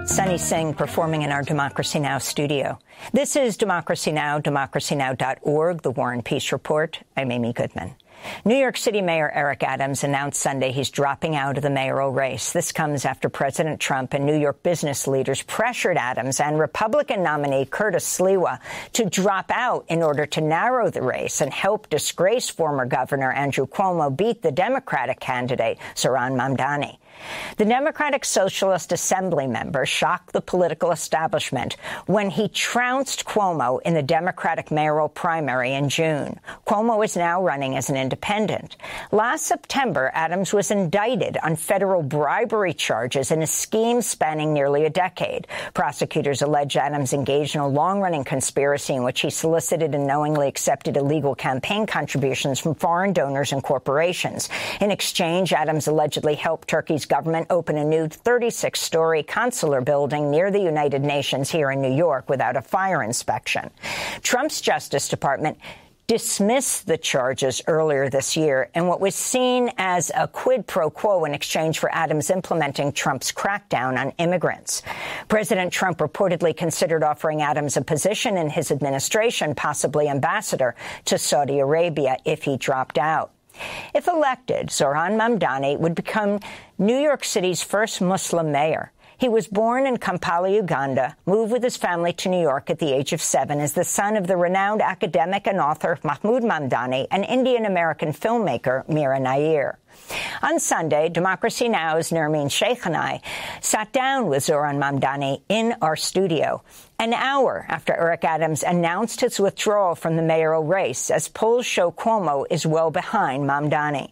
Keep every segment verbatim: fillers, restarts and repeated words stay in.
Sunny Singh performing in our Democracy Now! Studio. This is Democracy Now!, democracy now dot org, the War and Peace Report. I'm Amy Goodman. New York City Mayor Eric Adams announced Sunday he's dropping out of the mayoral race. This comes after President Trump and New York business leaders pressured Adams and Republican nominee Curtis Sliwa to drop out in order to narrow the race and help disgraced former Governor Andrew Cuomo beat the Democratic candidate Zohran Mamdani. The Democratic Socialist Assembly member shocked the political establishment when he trounced Cuomo in the Democratic mayoral primary in June. Cuomo is now running as an independent. Last September, Adams was indicted on federal bribery charges in a scheme spanning nearly a decade. Prosecutors allege Adams engaged in a long-running conspiracy in which he solicited and knowingly accepted illegal campaign contributions from foreign donors and corporations. In exchange, Adams allegedly helped Turkey's government open a new thirty-six story consular building near the United Nations here in New York without a fire inspection. Trump's Justice Department dismissed the charges earlier this year in what was seen as a quid pro quo in exchange for Adams implementing Trump's crackdown on immigrants. President Trump reportedly considered offering Adams a position in his administration, possibly ambassador to Saudi Arabia, if he dropped out. If elected, Zohran Mamdani would become New York City's first Muslim mayor. He was born in Kampala, Uganda, moved with his family to New York at the age of seven as the son of the renowned academic and author Mahmoud Mamdani and Indian-American filmmaker Mira Nair. On Sunday, Democracy Now!'s Nermeen Sheikh and I sat down with Zohran Mamdani in our studio an hour after Eric Adams announced his withdrawal from the mayoral race, as polls show Cuomo is well behind Mamdani.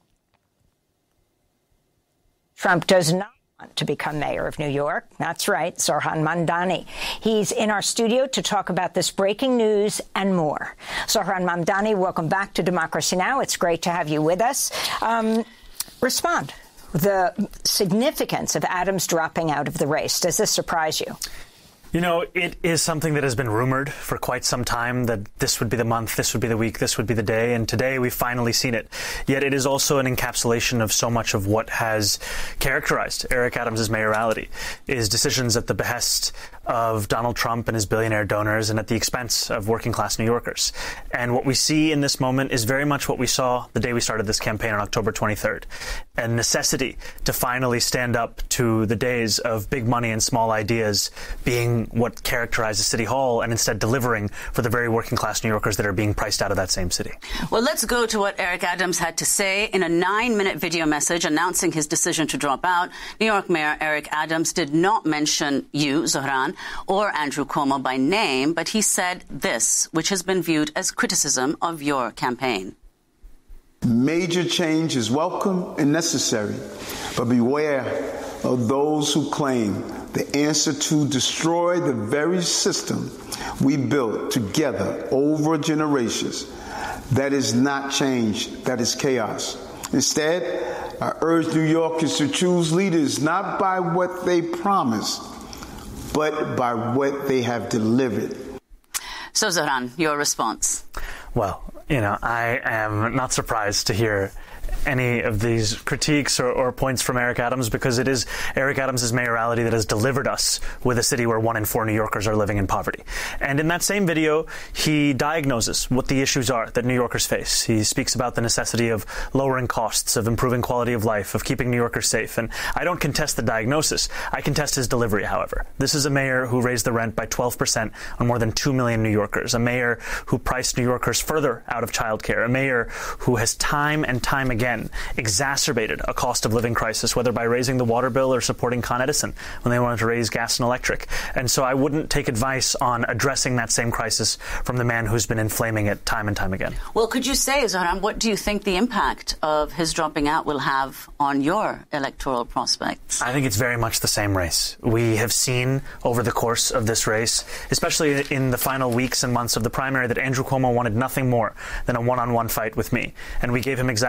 Trump does not want to become mayor of New York. That's right, Zohran Mamdani. He's in our studio to talk about this breaking news and more. Zohran Mamdani, welcome back to Democracy Now! It's great to have you with us. Um, respond. The significance of Adams dropping out of the race. Does this surprise you? You know, it is something that has been rumored for quite some time, that this would be the month, this would be the week, this would be the day, and today we've finally seen it. Yet it is also an encapsulation of so much of what has characterized Eric Adams' mayoralty, is decisions at the behest of Donald Trump and his billionaire donors and at the expense of working-class New Yorkers. And what we see in this moment is very much what we saw the day we started this campaign on October twenty-third, a necessity to finally stand up to the days of big money and small ideas being what characterizes City Hall and instead delivering for the very working-class New Yorkers that are being priced out of that same city. Well, let's go to what Eric Adams had to say in a nine-minute video message announcing his decision to drop out. New York Mayor Eric Adams did not mention you, Zohran, or Andrew Cuomo by name, but he said this, which has been viewed as criticism of your campaign. Major change is welcome and necessary, but beware of those who claim the answer to destroy the very system we built together over generations. That is not change, that is chaos. Instead, I urge New Yorkers to choose leaders not by what they promise, but by what they have delivered. So, Zohran, your response? Well, you know, I am not surprised to hear any of these critiques or, or points from Eric Adams, because it is Eric Adams' mayoralty that has delivered us with a city where one in four New Yorkers are living in poverty. And in that same video, he diagnoses what the issues are that New Yorkers face. He speaks about the necessity of lowering costs, of improving quality of life, of keeping New Yorkers safe. And I don't contest the diagnosis. I contest his delivery, however. This is a mayor who raised the rent by twelve percent on more than two million New Yorkers, a mayor who priced New Yorkers further out of childcare, a mayor who has time and time again exacerbated a cost of living crisis, whether by raising the water bill or supporting Con Edison when they wanted to raise gas and electric. And so I wouldn't take advice on addressing that same crisis from the man who's been inflaming it time and time again. Well, could you say, Zohran, what do you think the impact of his dropping out will have on your electoral prospects? I think it's very much the same race. We have seen over the course of this race, especially in the final weeks and months of the primary, that Andrew Cuomo wanted nothing more than a one-on-one fight with me. And we gave him exactly that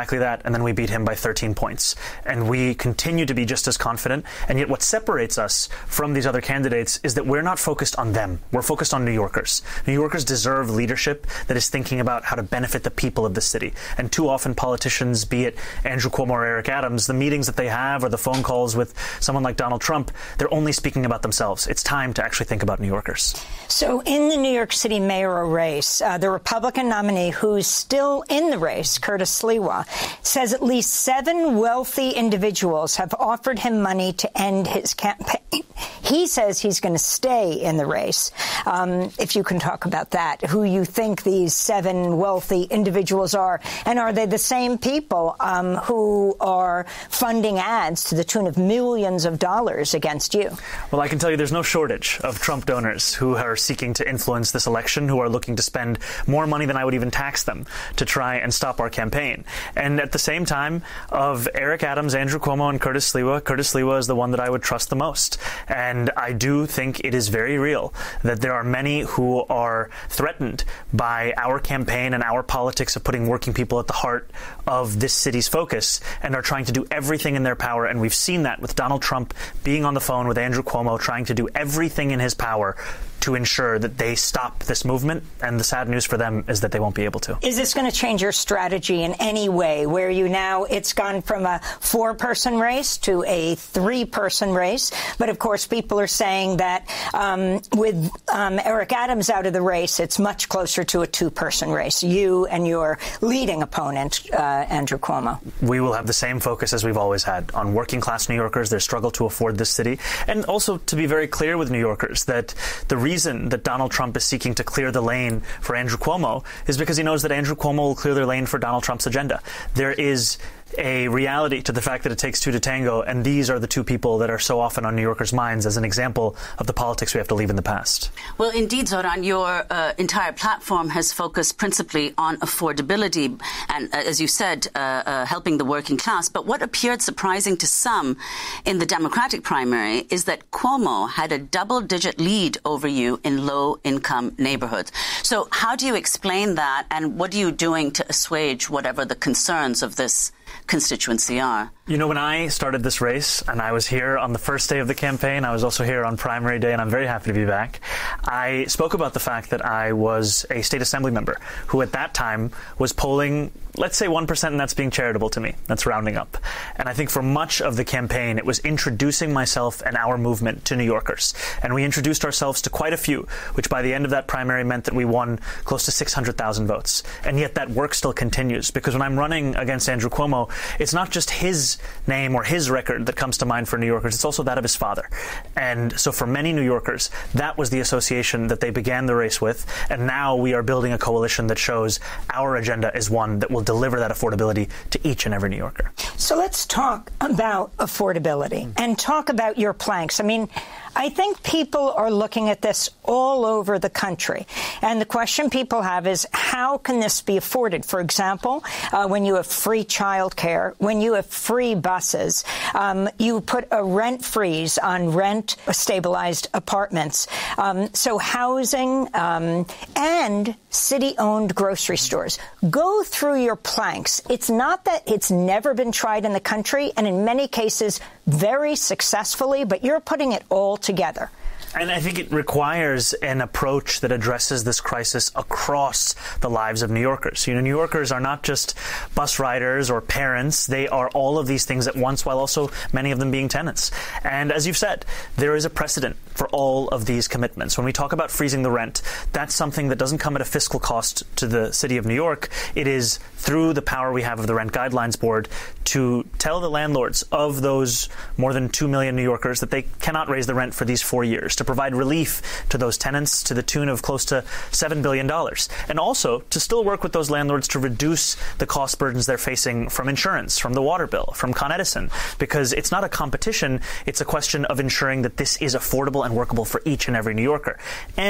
and then we beat him by thirteen points. And we continue to be just as confident. And yet what separates us from these other candidates is that we're not focused on them. We're focused on New Yorkers. New Yorkers deserve leadership that is thinking about how to benefit the people of the city. And too often politicians, be it Andrew Cuomo or Eric Adams, the meetings that they have or the phone calls with someone like Donald Trump, they're only speaking about themselves. It's time to actually think about New Yorkers. So in the New York City mayoral race, uh, the Republican nominee who's still in the race, Curtis Sliwa, says at least seven wealthy individuals have offered him money to end his campaign. He says he's going to stay in the race. Um, if you can talk about that, who you think these seven wealthy individuals are, and are they the same people um, who are funding ads to the tune of millions of dollars against you? Well, I can tell you there's no shortage of Trump donors who are seeking to influence this election, who are looking to spend more money than I would even tax them to try and stop our campaign. And at the same time, of Eric Adams, Andrew Cuomo, and Curtis Sliwa, Curtis Sliwa is the one that I would trust the most. And I do think it is very real that there are many who are threatened by our campaign and our politics of putting working people at the heart of this city's focus and are trying to do everything in their power. And we've seen that with Donald Trump being on the phone with Andrew Cuomo, trying to do everything in his power to ensure that they stop this movement. And the sad news for them is that they won't be able to. Is this going to change your strategy in any way, where you now, it's gone from a four-person race to a three-person race? But, of course, people are saying that um, with um, Eric Adams out of the race, it's much closer to a two-person race, you and your leading opponent, uh, Andrew Cuomo. We will have the same focus as we've always had on working-class New Yorkers, their struggle to afford this city, and also to be very clear with New Yorkers that the reason that Donald Trump is seeking to clear the lane for Andrew Cuomo is because he knows that Andrew Cuomo will clear their lane for Donald Trump's agenda. There is a reality to the fact that it takes two to tango, and these are the two people that are so often on New Yorkers' minds as an example of the politics we have to leave in the past. Well, indeed, Zohran, your uh, entire platform has focused principally on affordability and, uh, as you said, uh, uh, helping the working class. But what appeared surprising to some in the Democratic primary is that Cuomo had a double-digit lead over you in low-income neighborhoods. So how do you explain that, and what are you doing to assuage whatever the concerns of this constituency are? You know, when I started this race, and I was here on the first day of the campaign, I was also here on primary day, and I'm very happy to be back, I spoke about the fact that I was a state assembly member who at that time was polling, let's say one percent, and that's being charitable to me. That's rounding up. And I think for much of the campaign, it was introducing myself and our movement to New Yorkers. And we introduced ourselves to quite a few, which by the end of that primary meant that we won close to six hundred thousand votes. And yet that work still continues, because when I'm running against Andrew Cuomo, it's not just his name or his record that comes to mind for New Yorkers, it's also that of his father. And so for many New Yorkers, that was the association that they began the race with, and now we are building a coalition that shows our agenda is one that will deliver that affordability to each and every New Yorker. So let's talk about affordability mm. and talk about your planks. I mean, I think people are looking at this all over the country. And the question people have is, how can this be afforded? For example, uh, when you have free child care, when you have free buses, um, you put a rent freeze on rent-stabilized apartments. Um, so housing um, and city-owned grocery stores. Go through your planks. It's not that it's never been tried in the country, and in many cases very successfully, but you're putting it all together. And I think it requires an approach that addresses this crisis across the lives of New Yorkers. You know, New Yorkers are not just bus riders or parents. They are all of these things at once, while also many of them being tenants. And as you've said, there is a precedent for all of these commitments. When we talk about freezing the rent, that's something that doesn't come at a fiscal cost to the city of New York. It is through the power we have of the Rent Guidelines Board to tell the landlords of those more than two million New Yorkers that they cannot raise the rent for these four years, to provide relief to those tenants to the tune of close to seven billion dollars. And also to still work with those landlords to reduce the cost burdens they're facing from insurance, from the water bill, from Con Edison, because it's not a competition. It's a question of ensuring that this is affordable and workable for each and every New Yorker. And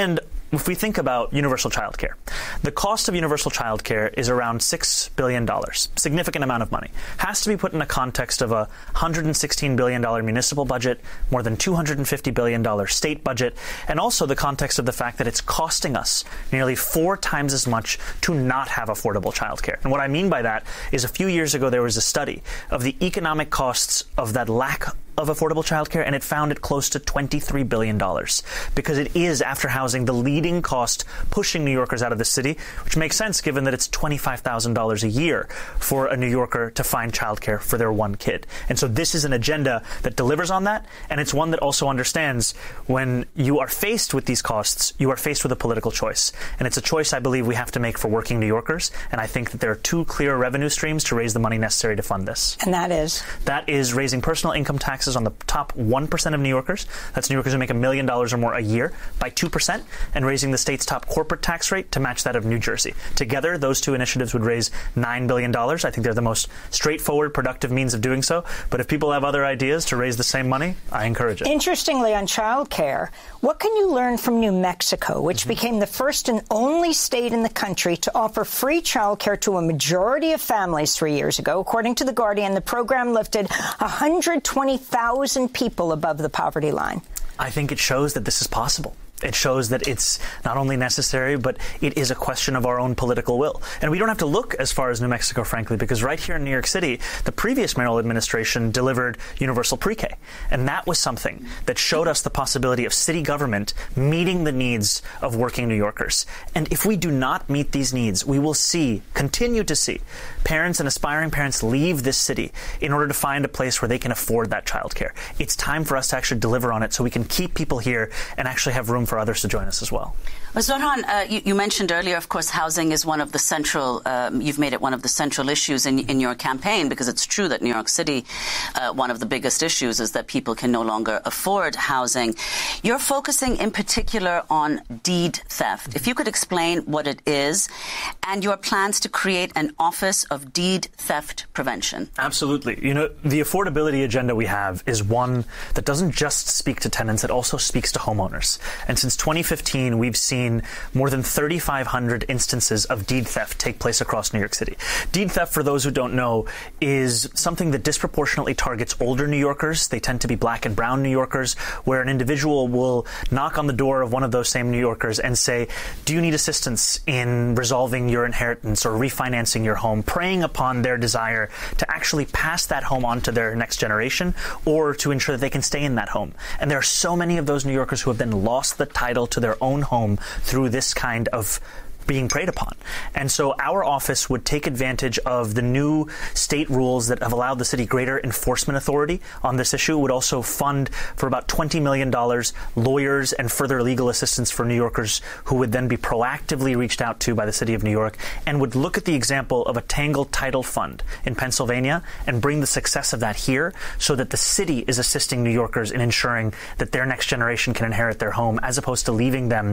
if we think about universal child care, the cost of universal child care is around six billion dollars, significant amount of money. Has to be put in a context of a one hundred sixteen billion dollars municipal budget, more than two hundred fifty billion dollars state budget, and also the context of the fact that it's costing us nearly four times as much to not have affordable child care. And what I mean by that is a few years ago there was a study of the economic costs of that lack of affordable childcare, and it found it close to twenty-three billion dollars, because it is, after housing, the leading cost pushing New Yorkers out of the city, which makes sense given that it's twenty-five thousand dollars a year for a New Yorker to find childcare for their one kid. And so this is an agenda that delivers on that, and it's one that also understands when you are faced with these costs, you are faced with a political choice. And it's a choice I believe we have to make for working New Yorkers, and I think that there are two clear revenue streams to raise the money necessary to fund this. And that is? That is raising personal income taxes on the top one percent of New Yorkers. That's New Yorkers who make a million dollars or more a year by two percent, and raising the state's top corporate tax rate to match that of New Jersey. Together, those two initiatives would raise nine billion dollars. I think they're the most straightforward, productive means of doing so. But if people have other ideas to raise the same money, I encourage it. Interestingly, on child care, what can you learn from New Mexico, which mm-hmm. became the first and only state in the country to offer free child care to a majority of families three years ago? According to The Guardian, the program lifted one hundred twenty thousand people above the poverty line. I think it shows that this is possible. It shows that it's not only necessary, but it is a question of our own political will. And we don't have to look as far as New Mexico, frankly, because right here in New York City, the previous mayoral administration delivered universal pre-K. And that was something that showed us the possibility of city government meeting the needs of working New Yorkers. And if we do not meet these needs, we will see, continue to see, parents and aspiring parents leave this city in order to find a place where they can afford that childcare. It's time for us to actually deliver on it so we can keep people here and actually have room for others to join us as well. Well, Zohran, uh, you, you mentioned earlier, of course, housing is one of the central, um, you've made it one of the central issues in, in your campaign, because it's true that New York City, uh, one of the biggest issues is that people can no longer afford housing. You're focusing in particular on deed theft. If you could explain what it is and your plans to create an Office of Deed Theft Prevention. Absolutely. You know, the affordability agenda we have is one that doesn't just speak to tenants, it also speaks to homeowners. And since twenty fifteen, we've seen more than thirty-five hundred instances of deed theft take place across New York City. Deed theft, for those who don't know, is something that disproportionately targets older New Yorkers. They tend to be black and brown New Yorkers, where an individual will knock on the door of one of those same New Yorkers and say, do you need assistance in resolving your inheritance or refinancing your home, preying upon their desire to actually pass that home on to their next generation or to ensure that they can stay in that home. And there are so many of those New Yorkers who have then lost the title to their own home through this kind of being preyed upon. And so our office would take advantage of the new state rules that have allowed the city greater enforcement authority on this issue. It would also fund for about twenty million dollars lawyers and further legal assistance for New Yorkers who would then be proactively reached out to by the city of New York, and would look at the example of a Tangle Title Fund in Pennsylvania and bring the success of that here so that the city is assisting New Yorkers in ensuring that their next generation can inherit their home, as opposed to leaving them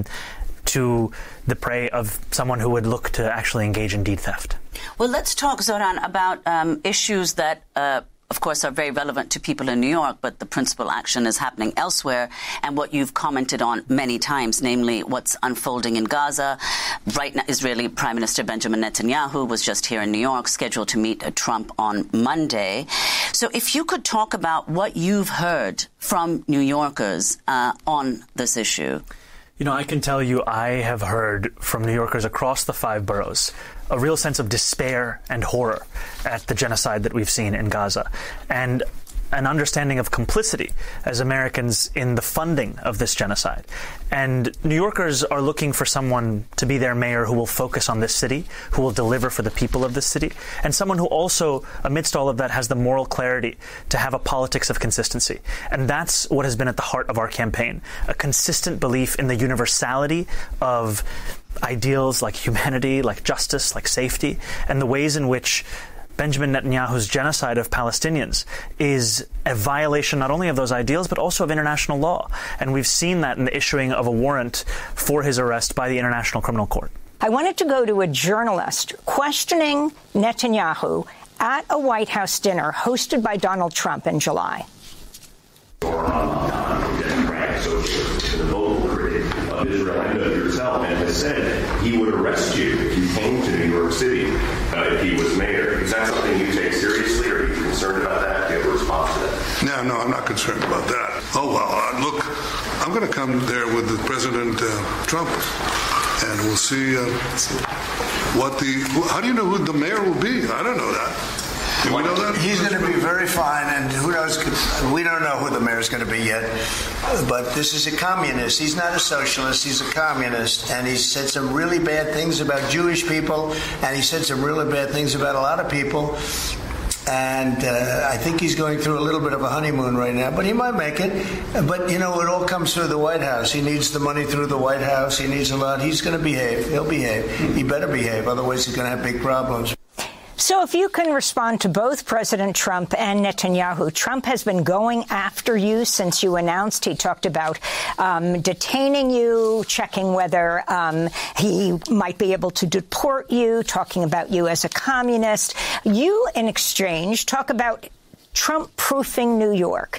to the prey of someone who would look to actually engage in deed theft. Well, let's talk, Zohran, about um, issues that, uh, of course, are very relevant to people in New York, but the principal action is happening elsewhere, and what you've commented on many times, namely what's unfolding in Gaza. Right now, Israeli Prime Minister Benjamin Netanyahu was just here in New York, scheduled to meet Trump on Monday. So if you could talk about what you've heard from New Yorkers uh, on this issue. You know, I can tell you I have heard from New Yorkers across the five boroughs a real sense of despair and horror at the genocide that we've seen in Gaza, and an understanding of complicity as Americans in the funding of this genocide. And New Yorkers are looking for someone to be their mayor who will focus on this city, who will deliver for the people of this city, and someone who also, amidst all of that, has the moral clarity to have a politics of consistency. And that's what has been at the heart of our campaign, a consistent belief in the universality of ideals like humanity, like justice, like safety, and the ways in which Benjamin Netanyahu's genocide of Palestinians is a violation not only of those ideals, but also of international law. And we've seen that in the issuing of a warrant for his arrest by the International Criminal Court. I wanted to go to a journalist questioning Netanyahu at a White House dinner hosted by Donald Trump in July. Democrat associate, the vocal critic of Israel. I know you're development has said he would arrest you if you came to New York City uh, if he was mayor. Is that something you take seriously, or are you concerned about that? Do you have a response to that? No, no, I'm not concerned about that. Oh, well, uh, look, I'm going to come there with the President uh, Trump, and we'll see uh, what the, how do you know who the mayor will be? I don't know that. Do we know that? He's going to be very fine, and who knows, we don't know who the mayor's going to be yet, but this is a communist. He's not a socialist, he's a communist, and he said some really bad things about Jewish people, and he said some really bad things about a lot of people. And uh, I think he's going through a little bit of a honeymoon right now, but he might make it. But, you know, it all comes through the White House. He needs the money through the White House. He needs a lot. He's going to behave. He'll behave. He better behave. Otherwise, he's going to have big problems. So if you can respond to both President Trump and Netanyahu, Trump has been going after you since you announced. He talked about um, detaining you, checking whether um, he might be able to deport you, talking about you as a communist. You, in exchange, talk about Trump-proofing New York.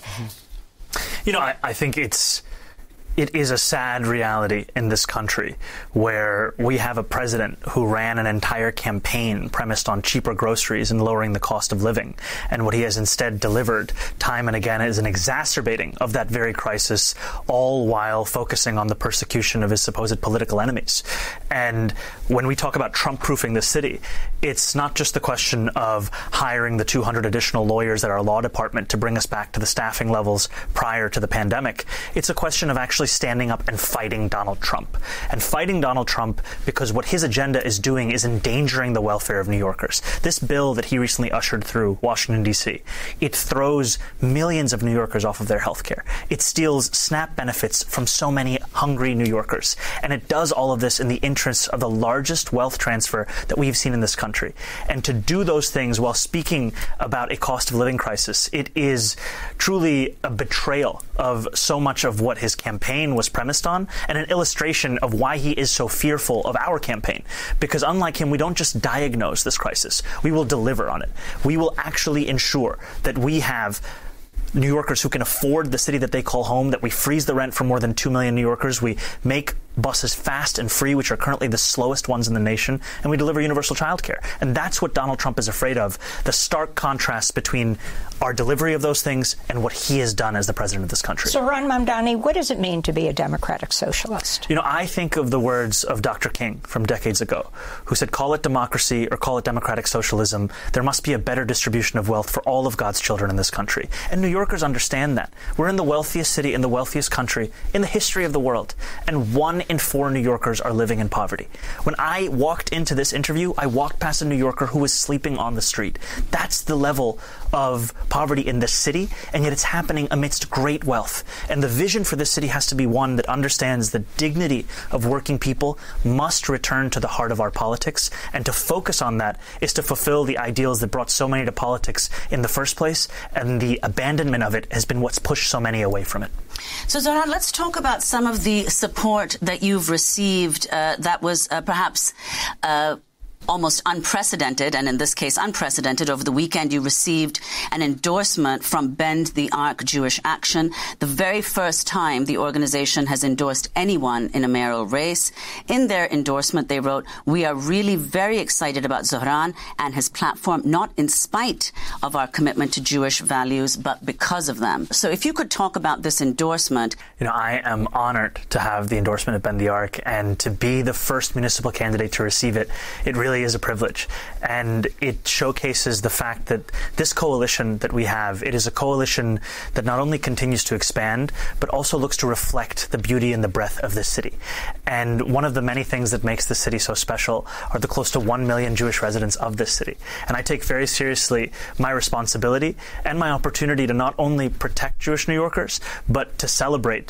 You know, I, I think it's It is a sad reality in this country where we have a president who ran an entire campaign premised on cheaper groceries and lowering the cost of living. And what he has instead delivered time and again is an exacerbating of that very crisis, all while focusing on the persecution of his supposed political enemies. And when we talk about Trump-proofing the city, it's not just the question of hiring the two hundred additional lawyers at our law department to bring us back to the staffing levels prior to the pandemic. It's a question of actually standing up and fighting Donald Trump. And fighting Donald Trump because what his agenda is doing is endangering the welfare of New Yorkers. This bill that he recently ushered through Washington, D C, it throws millions of New Yorkers off of their health care. It steals SNAP benefits from so many hungry New Yorkers. And it does all of this in the interests of the largest wealth transfer that we've seen in this country. And to do those things while speaking about a cost of living crisis, it is truly a betrayal of so much of what his campaign was premised on, and an illustration of why he is so fearful of our campaign. Because unlike him, we don't just diagnose this crisis. We will deliver on it. We will actually ensure that we have New Yorkers who can afford the city that they call home, that we freeze the rent for more than two million New Yorkers, we make buses fast and free, which are currently the slowest ones in the nation, and we deliver universal child care. And that's what Donald Trump is afraid of, the stark contrast between our delivery of those things and what he has done as the president of this country. So, Ron Mamdani, what does it mean to be a democratic socialist? You know, I think of the words of Doctor King from decades ago, who said, call it democracy or call it democratic socialism, there must be a better distribution of wealth for all of God's children in this country. And New Yorkers understand that. We're in the wealthiest city in the wealthiest country in the history of the world, and one in four New Yorkers are living in poverty. When I walked into this interview, I walked past a New Yorker who was sleeping on the street. That's the level of poverty in this city, and yet it's happening amidst great wealth. And the vision for this city has to be one that understands the dignity of working people must return to the heart of our politics, and to focus on that is to fulfill the ideals that brought so many to politics in the first place, and the abandonment of it has been what's pushed so many away from it. So, Zohran, let's talk about some of the support that you've received uh, that was uh, perhaps uh, almost unprecedented, and in this case unprecedented. Over the weekend, you received an endorsement from Bend the Arc Jewish Action, the very first time the organization has endorsed anyone in a mayoral race. In their endorsement, they wrote, "We are really very excited about Zohran and his platform, not in spite of our commitment to Jewish values, but because of them." So if you could talk about this endorsement. You know, I am honored to have the endorsement of Bend the Arc, and to be the first municipal candidate to receive it. It really is a privilege, and it showcases the fact that this coalition that we have, it is a coalition that not only continues to expand, but also looks to reflect the beauty and the breadth of this city. And one of the many things that makes this city so special are the close to one million Jewish residents of this city. And I take very seriously my responsibility and my opportunity to not only protect Jewish New Yorkers, but to celebrate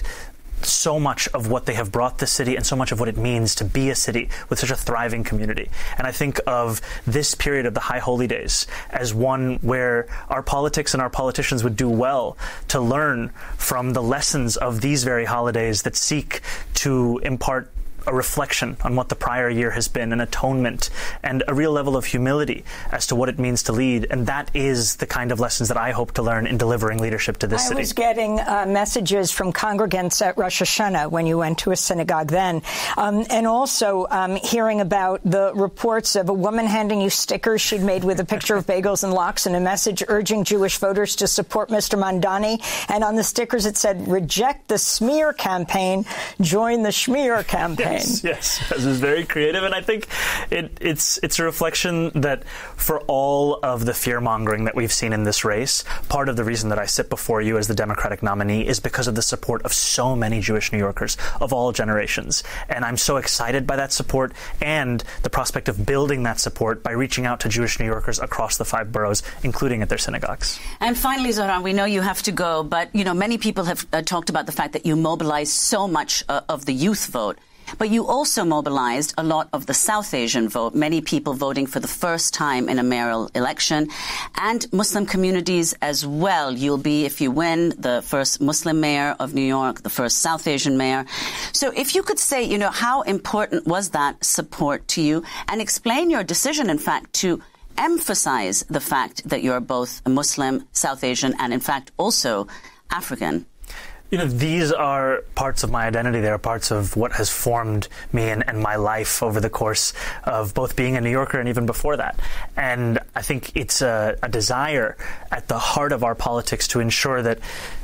so much of what they have brought the city and so much of what it means to be a city with such a thriving community. And I think of this period of the High Holy Days as one where our politics and our politicians would do well to learn from the lessons of these very holidays that seek to impart a reflection on what the prior year has been, an atonement, and a real level of humility as to what it means to lead. And that is the kind of lessons that I hope to learn in delivering leadership to this I city. I was getting uh, messages from congregants at Rosh Hashanah when you went to a synagogue then, um, and also um, hearing about the reports of a woman handing you stickers she'd made with a picture of bagels and lox and a message urging Jewish voters to support Mister Mamdani. And on the stickers it said, reject the smear campaign, join the schmear campaign. Yes, yes. This is very creative, and I think it, it's it's a reflection that for all of the fear-mongering that we've seen in this race, part of the reason that I sit before you as the Democratic nominee is because of the support of so many Jewish New Yorkers of all generations. And I'm so excited by that support and the prospect of building that support by reaching out to Jewish New Yorkers across the five boroughs, including at their synagogues. And finally, Zohran, we know you have to go, but, you know, many people have uh, talked about the fact that you mobilized so much uh, of the youth vote. But you also mobilized a lot of the South Asian vote, many people voting for the first time in a mayoral election, and Muslim communities as well. You'll be, if you win, the first Muslim mayor of New York, the first South Asian mayor. So if you could say, you know, how important was that support to you, and explain your decision, in fact, to emphasize the fact that you're both a Muslim, South Asian, and, in fact, also African. You know, these are parts of my identity. They are parts of what has formed me and, and my life over the course of both being a New Yorker and even before that. And I think it's a, a desire at the heart of our politics to ensure that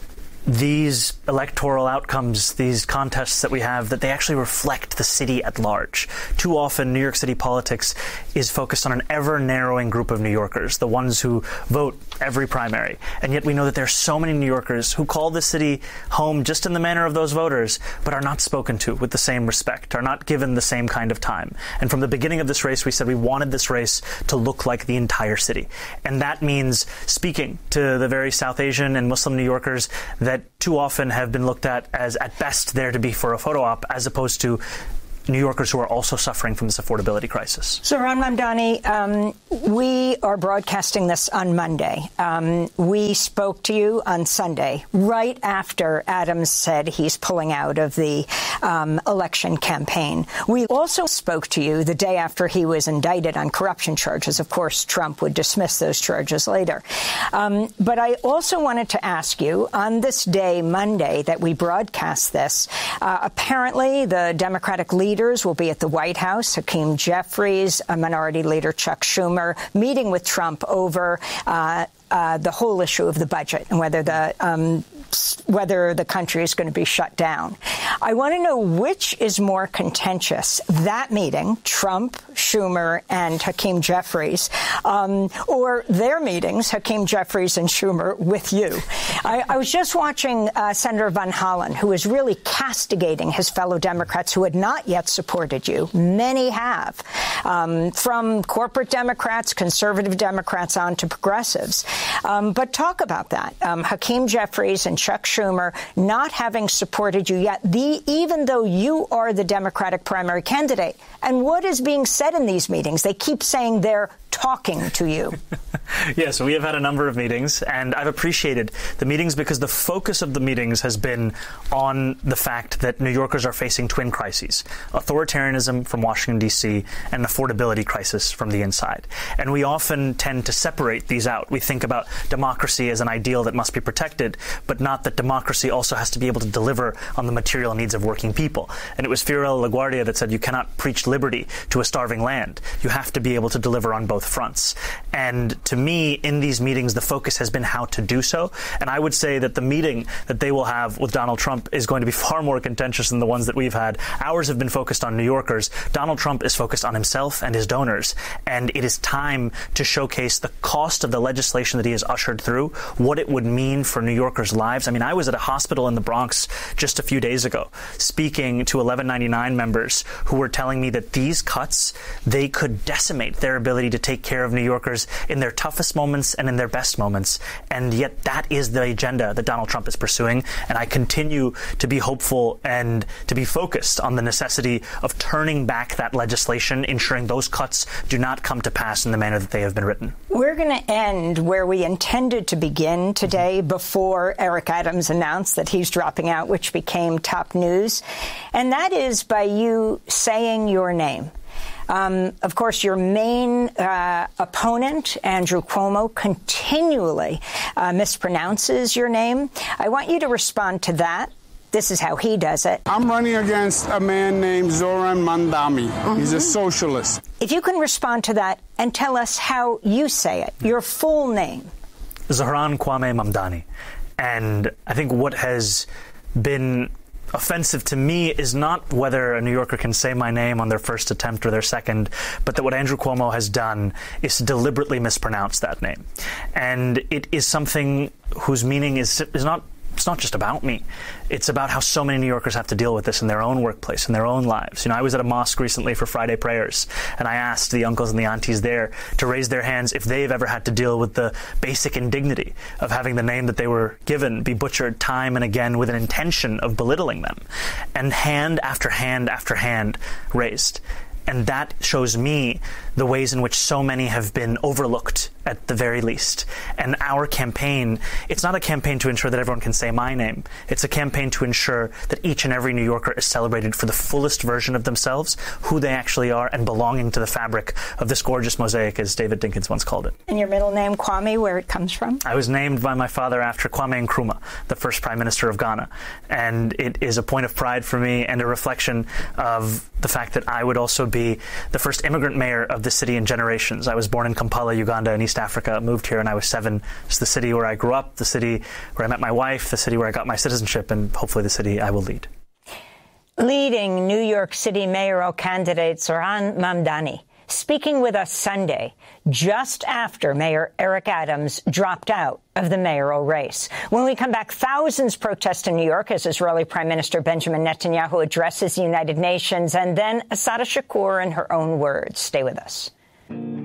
these electoral outcomes, these contests that we have, that they actually reflect the city at large. Too often, New York City politics is focused on an ever-narrowing group of New Yorkers, the ones who vote every primary. And yet we know that there are so many New Yorkers who call the city home just in the manner of those voters, but are not spoken to with the same respect, are not given the same kind of time. And from the beginning of this race, we said we wanted this race to look like the entire city. And that means speaking to the very South Asian and Muslim New Yorkers that that too often have been looked at as, at best, there to be for a photo op, as opposed to New Yorkers who are also suffering from this affordability crisis. So, Zohran Mamdani, um, we are broadcasting this on Monday. Um, we spoke to you on Sunday, right after Adams said he's pulling out of the um, election campaign. We also spoke to you the day after he was indicted on corruption charges. Of course, Trump would dismiss those charges later. Um, but I also wanted to ask you, on this day, Monday, that we broadcast this, uh, apparently the Democratic leader Leaders will be at the White House. Hakeem Jeffries, a Minority Leader Chuck Schumer, meeting with Trump over uh, uh, the whole issue of the budget and whether the um, whether the country is going to be shut down. I want to know which is more contentious, that meeting, Trump, Schumer, and Hakeem Jeffries, um, or their meetings, Hakeem Jeffries and Schumer, with you. I, I was just watching uh, Senator Van Hollen, who is really castigating his fellow Democrats who had not yet supported you. Many have, um, from corporate Democrats, conservative Democrats, on to progressives. Um, but talk about that. Um, Hakeem Jeffries and Chuck Schumer not having supported you yet, the, even though you are the Democratic primary candidate. And what is being said in these meetings? They keep saying they're talking to you. Yes, we have had a number of meetings, and I've appreciated the meetings because the focus of the meetings has been on the fact that New Yorkers are facing twin crises: authoritarianism from Washington, D C, and an affordability crisis from the inside. And we often tend to separate these out. We think about democracy as an ideal that must be protected, but not that democracy also has to be able to deliver on the material needs of working people. And it was Fiorello LaGuardia that said you cannot preach liberty to a starving land. You have to be able to deliver on both fronts. And to me, in these meetings, the focus has been how to do so. And I would say that the meeting that they will have with Donald Trump is going to be far more contentious than the ones that we've had. Ours have been focused on New Yorkers. Donald Trump is focused on himself and his donors. And it is time to showcase the cost of the legislation that he has ushered through, what it would mean for New Yorkers' lives. I mean, I was at a hospital in the Bronx just a few days ago speaking to eleven ninety-nine members who were telling me that these cuts, they could decimate their ability to take take care of New Yorkers in their toughest moments and in their best moments. And yet that is the agenda that Donald Trump is pursuing. And I continue to be hopeful and to be focused on the necessity of turning back that legislation, ensuring those cuts do not come to pass in the manner that they have been written. We're going to end where we intended to begin today before Eric Adams announced that he's dropping out, which became top news. And that is by you saying your name. Um, of course, your main uh, opponent, Andrew Cuomo, continually uh, mispronounces your name. I want you to respond to that. This is how he does it. I'm running against a man named Zohran Mamdani. Mm-hmm. He's a socialist. If you can respond to that and tell us how you say it, your full name. Zohran Kwame Mamdani. And I think what has been offensive to me is not whether a New Yorker can say my name on their first attempt or their second, but that what Andrew Cuomo has done is to deliberately mispronounce that name. And it is something whose meaning is is not It's not just about me. It's about how so many New Yorkers have to deal with this in their own workplace, in their own lives. You know, I was at a mosque recently for Friday prayers, and I asked the uncles and the aunties there to raise their hands if they've ever had to deal with the basic indignity of having the name that they were given be butchered time and again with an intention of belittling them. And hand after hand after hand raised. And that shows me the ways in which so many have been overlooked at the very least. And our campaign, it's not a campaign to ensure that everyone can say my name. It's a campaign to ensure that each and every New Yorker is celebrated for the fullest version of themselves, who they actually are, and belonging to the fabric of this gorgeous mosaic, as David Dinkins once called it. And your middle name, Kwame, where it comes from? I was named by my father after Kwame Nkrumah, the first Prime Minister of Ghana. And it is a point of pride for me and a reflection of the fact that I would also be the first immigrant mayor of the city in generations. I was born in Kampala, Uganda, in East Africa, moved here when I was seven. It's the city where I grew up, the city where I met my wife, the city where I got my citizenship, and hopefully the city I will lead. Leading New York City mayoral candidate Zohran Mamdani speaking with us Sunday, just after Mayor Eric Adams dropped out of the mayoral race. When we come back, thousands protest in New York as Israeli Prime Minister Benjamin Netanyahu addresses the United Nations, and then Assata Shakur in her own words. Stay with us.